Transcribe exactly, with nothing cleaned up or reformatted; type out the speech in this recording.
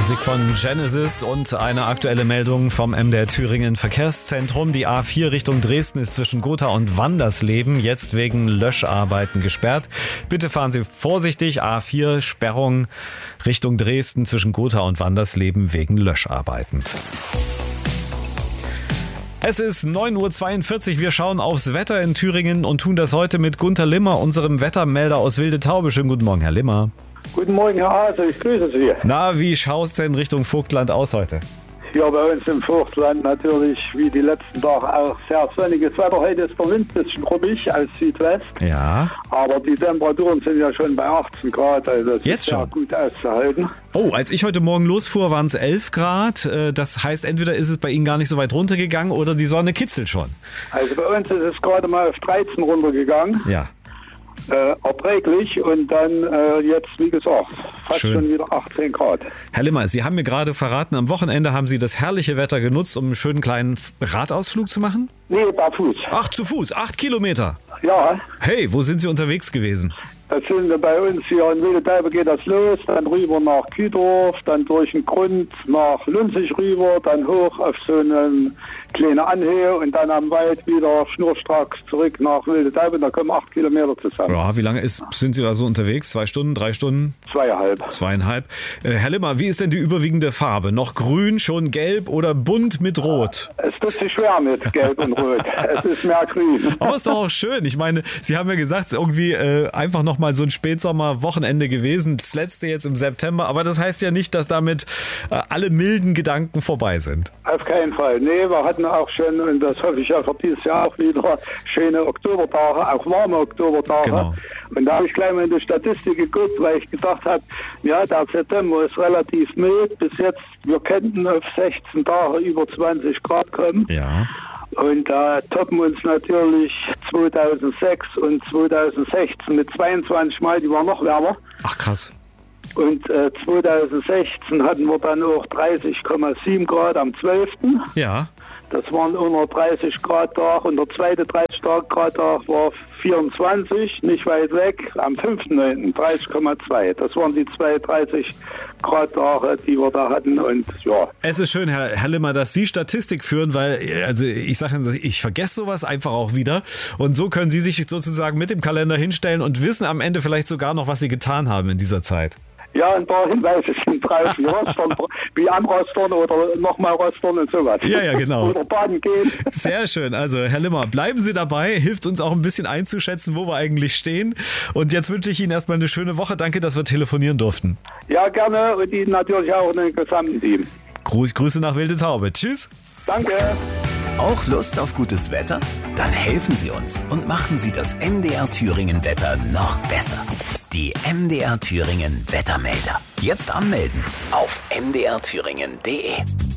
Musik von Genesis und eine aktuelle Meldung vom M D R Thüringen Verkehrszentrum. Die A vier Richtung Dresden ist zwischen Gotha und Wandersleben jetzt wegen Löscharbeiten gesperrt. Bitte fahren Sie vorsichtig. A vier Sperrung Richtung Dresden zwischen Gotha und Wandersleben wegen Löscharbeiten. Es ist neun Uhr zweiundvierzig. Wir schauen aufs Wetter in Thüringen und tun das heute mit Gunter Limmer, unserem Wettermelder aus Wilde Taube. Schönen guten Morgen, Herr Limmer. Guten Morgen, Herr Hase, ich grüße Sie. Na, wie schaut es denn Richtung Vogtland aus heute? Ja, bei uns im Vogtland natürlich wie die letzten Tage auch sehr sonniges Wetter. Heute ist der Wind ein bisschen ruppig als Südwest. Ja. Aber die Temperaturen sind ja schon bei achtzehn Grad, also das Jetzt ist sehr schon? gut auszuhalten. Oh, als ich heute Morgen losfuhr, waren es elf Grad. Das heißt, entweder ist es bei Ihnen gar nicht so weit runtergegangen oder die Sonne kitzelt schon. Also bei uns ist es gerade mal auf dreizehn runtergegangen. Ja. Äh, erträglich und dann äh, jetzt, wie gesagt, fast Schön. schon wieder achtzehn Grad. Herr Limmer, Sie haben mir gerade verraten, am Wochenende haben Sie das herrliche Wetter genutzt, um einen schönen kleinen Radausflug zu machen? Nee, barfuß. Ach, zu Fuß, acht Kilometer. Ja, Hey, wo sind Sie unterwegs gewesen? das sind wir bei uns hier in Wilde Taube geht das los, dann rüber nach Kühdorf, dann durch den Grund nach Lunzig rüber, dann hoch auf so eine kleine Anhöhe und dann am Wald wieder schnurstracks zurück nach Wilde Taube. Da kommen acht Kilometer zusammen. Ja, wie lange ist, sind Sie da so unterwegs? Zwei Stunden, drei Stunden? Zweieinhalb. Zweieinhalb. Äh, Herr Limmer, wie ist denn die überwiegende Farbe? Noch grün, schon gelb oder bunt mit rot? Es tut sich schwer mit Gelb und Rot. Es ist mehr grün. Aber ist doch auch schön. Ich meine, Sie haben ja gesagt, es ist irgendwie äh, einfach nochmal so ein Spätsommer-Wochenende gewesen. Das letzte jetzt im September. Aber das heißt ja nicht, dass damit äh, alle milden Gedanken vorbei sind. Auf keinen Fall. Nee, wir hatten auch schon, und das hoffe ich ja für dieses Jahr auch wieder, schöne Oktobertage, auch warme Oktobertage. Genau. Und da habe ich gleich mal in die Statistik geguckt, weil ich gedacht habe, ja, der September ist relativ mild. Bis jetzt, wir könnten auf sechzehn Tage über zwanzig Grad kommen. Ja. Und da toppen uns natürlich zweitausendsechs und zweitausendsechzehn mit zweiundzwanzig Mal, die waren noch wärmer. Ach krass. Und äh, zweitausendsechzehn hatten wir dann auch dreißig Komma sieben Grad am zwölften Ja. Das waren unter dreißig Grad Tag und der zweite dreißig Grad Tag war vierundzwanzig, nicht weit weg, am fünften neunten dreißig Komma zwei. Das waren die zwei dreißig Grad Tage, die wir da hatten und ja. Es ist schön, Herr, Herr Limmer, dass Sie Statistik führen, weil, also ich sage Ihnen, ich vergesse sowas einfach auch wieder. Und so können Sie sich sozusagen mit dem Kalender hinstellen und wissen am Ende vielleicht sogar noch, was Sie getan haben in dieser Zeit. Ja, ein paar Hinweise sind draußen, Rostern, wie am Rostern oder nochmal Rostern und sowas. Ja, ja, genau. Oder baden gehen. Sehr schön. Also, Herr Limmer, bleiben Sie dabei. Hilft uns auch ein bisschen einzuschätzen, wo wir eigentlich stehen. Und jetzt wünsche ich Ihnen erstmal eine schöne Woche. Danke, dass wir telefonieren durften. Ja, gerne. Und Ihnen natürlich auch in den gesamten Team. Gruß, Grüße nach Wilde Taube. Tschüss. Danke. Auch Lust auf gutes Wetter? Dann helfen Sie uns und machen Sie das M D R Thüringen Wetter noch besser. Die M D R Thüringen Wettermelder. Jetzt anmelden auf m d r thüringen punkt d e.